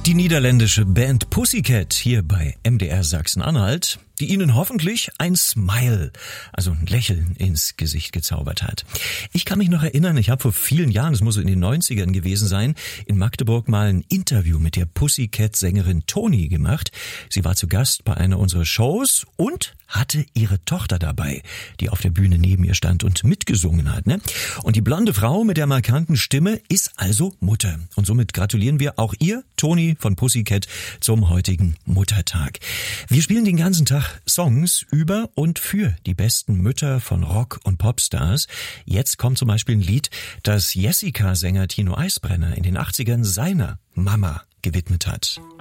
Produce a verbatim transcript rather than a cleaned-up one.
Die niederländische Band Pussycat hier bei M D R Sachsen-Anhalt, die Ihnen hoffentlich ein Smile, also ein Lächeln ins Gesicht gezaubert hat. Ich kann mich noch erinnern, ich habe vor vielen Jahren, es muss so in den neunzigern gewesen sein, in Magdeburg mal ein Interview mit der Pussycat-Sängerin Toni gemacht. Sie war zu Gast bei einer unserer Shows und hatte ihre Tochter dabei, die auf der Bühne neben ihr stand und mitgesungen hat. Ne? Und die blonde Frau mit der markanten Stimme ist also Mutter. Und somit gratulieren wir auch ihr, Toni von Pussycat, zum heutigen Muttertag. Wir spielen den ganzen Tag Songs über und für die besten Mütter von Rock- und Popstars. Jetzt kommt zum Beispiel ein Lied, das Jessica-Sänger Tino Eisbrenner in den achtzigern seiner Mama gewidmet hat.